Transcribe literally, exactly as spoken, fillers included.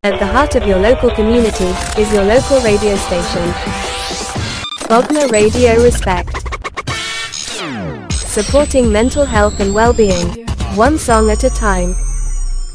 At the heart of your local community is your local radio station. Bogma Radio Respect. Supporting mental health and well-being, one song at a time.